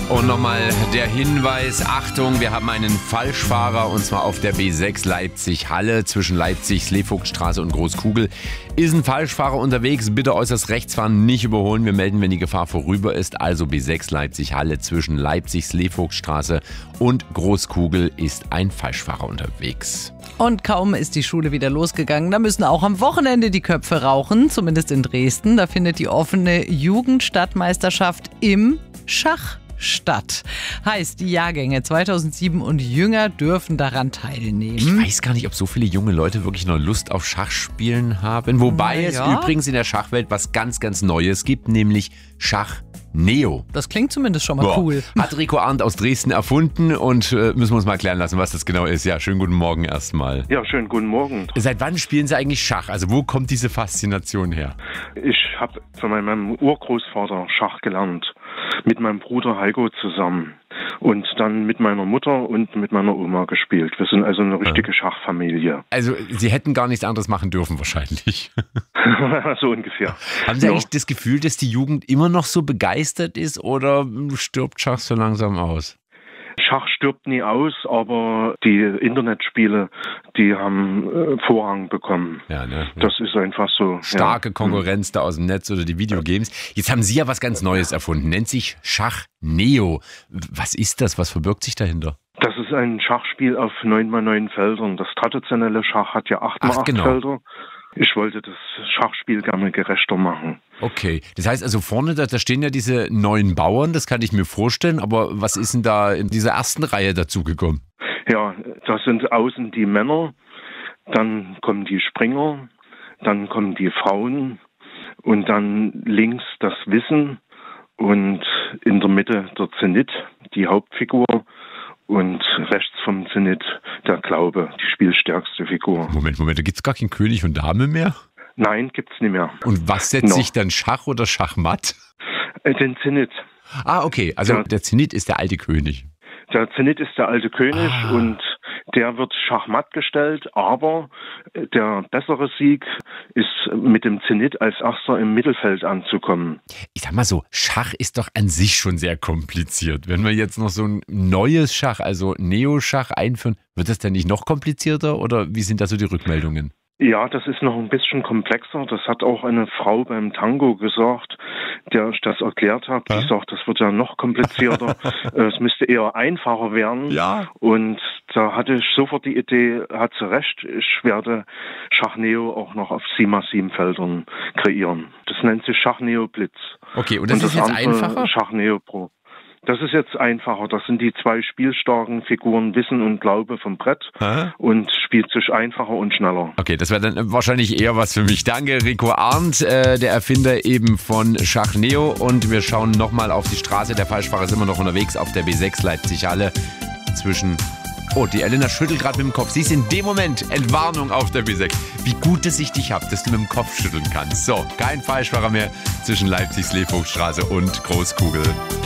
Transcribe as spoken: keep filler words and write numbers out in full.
Und nochmal der Hinweis, Achtung, wir haben einen Falschfahrer und zwar auf der B sechs Leipzig-Halle zwischen Leipzig, Sleevogtstraße und Großkugel. Ist ein Falschfahrer unterwegs, bitte äußerst rechts fahren, nicht überholen. Wir melden, wenn die Gefahr vorüber ist. Also B sechs Leipzig-Halle zwischen Leipzig, Sleevogtstraße und Großkugel ist ein Falschfahrer unterwegs. Und kaum ist die Schule wieder losgegangen, da müssen auch am Wochenende die Köpfe rauchen, zumindest in Dresden. Da findet die offene Jugendstadtmeisterschaft im Schach statt. Heißt, die Jahrgänge zweitausendsieben und jünger dürfen daran teilnehmen. Ich weiß gar nicht, ob so viele junge Leute wirklich noch Lust auf Schachspielen haben. Wobei Na es ja. übrigens in der Schachwelt was ganz, ganz Neues gibt, nämlich Schach Neo. Das klingt zumindest schon mal Boah. cool. Hat Rico Arndt aus Dresden erfunden und äh, müssen wir uns mal erklären lassen, was das genau ist. Ja, schönen guten Morgen erstmal. Ja, schönen guten Morgen. Seit wann spielen Sie eigentlich Schach? Also wo kommt diese Faszination her? Ich habe von meinem Urgroßvater Schach gelernt. Mit meinem Bruder Heiko zusammen. Und dann mit meiner Mutter und mit meiner Oma gespielt. Wir sind also eine richtige Schachfamilie. Also Sie hätten gar nichts anderes machen dürfen wahrscheinlich. So ungefähr. Haben Sie Ja. eigentlich das Gefühl, dass die Jugend immer noch so begeistert ist oder stirbt Schach so langsam aus? Schach stirbt nie aus, aber die Internetspiele, die haben äh, Vorrang bekommen. Ja, ne? Das ist einfach so. Starke ja. Konkurrenz da aus dem Netz oder die Videogames. Jetzt haben Sie ja was ganz Neues erfunden, nennt sich Schach Neo. Was ist das? Was verbirgt sich dahinter? Das ist ein Schachspiel auf neun mal neun Feldern. Das traditionelle Schach hat ja acht mal Ach, acht genau. Felder. Ich wollte das Schachspiel gerne gerechter machen. Okay, das heißt also vorne, da, da stehen ja diese neuen Bauern, das kann ich mir vorstellen, aber was ist denn da in dieser ersten Reihe dazugekommen? Ja, das sind außen die Männer, dann kommen die Springer, dann kommen die Frauen und dann links das Wissen und in der Mitte der Zenit, die Hauptfigur. Und rechts vom Zenit der Glaube, die spielstärkste Figur. Moment, Moment, da gibt's gar keinen König und Dame mehr? Nein, gibt's nicht mehr. Und was setzt Noch. sich dann Schach oder Schachmatt? Äh, Den Zenit. Ah, okay, also Ja. der Zenit ist der alte König. Der Zenit ist der alte König Ah. und der wird schachmatt gestellt, aber der bessere Sieg ist mit dem Zenit als erster im Mittelfeld anzukommen. Ich sag mal so, Schach ist doch an sich schon sehr kompliziert. Wenn wir jetzt noch so ein neues Schach, also Neo-Schach einführen, wird das dann nicht noch komplizierter oder wie sind da so die Rückmeldungen? Ja, das ist noch ein bisschen komplexer. Das hat auch eine Frau beim Tango gesagt, der ich das erklärt habe. Die Ja? sagt, das wird ja noch komplizierter. Äh, es müsste eher einfacher werden. Ja. Und da hatte ich sofort die Idee, hat sie recht, ich werde Schach Neo auch noch auf sieben mal sieben Feldern kreieren. Das nennt sich Schach Neo Blitz. Okay, und das ist jetzt andere einfacher? Schach Neo Pro. Das ist jetzt einfacher. Das sind die zwei spielstarken Figuren Wissen und Glaube vom Brett Hä? und spielt sich einfacher und schneller. Okay, das wäre dann wahrscheinlich eher was für mich. Danke, Rico Arndt, äh, der Erfinder eben von Schach Neo. Und wir schauen nochmal auf die Straße. Der Falschfahrer ist immer noch unterwegs auf der B sechs Leipzig-Halle zwischen... Oh, die Elena schüttelt gerade mit dem Kopf. Sie ist in dem Moment Entwarnung auf der B sechs. Wie gut, dass ich dich habe, dass du mit dem Kopf schütteln kannst. So, kein Falschfahrer mehr zwischen Leipzig, Sleevogtstraße und Großkugel.